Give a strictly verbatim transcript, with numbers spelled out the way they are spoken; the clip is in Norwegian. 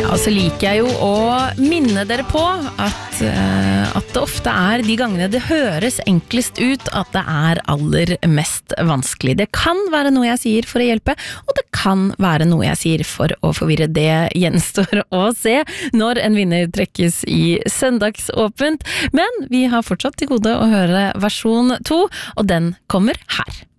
Ja, og så liker jeg jo å minne dere på at, uh, at det ofte er de gangene det høres enklest ut at det er aller mest vanskelig. Det kan være noe jeg sier for å hjelpe, og det kan være noe jeg sier for å forvirre. Det gjenstår å se når en vinner trekkes i søndagsåpent. Men vi har fortsatt til gode å høre versjon to, og den kommer her.